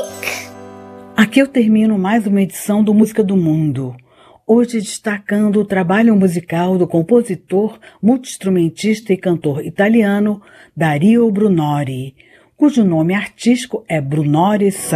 Aqui eu termino mais uma edição do Música do Mundo. Hoje destacando o trabalho musical do compositor, multi-instrumentista e cantor italiano Dario Brunori, cujo nome artístico é Brunori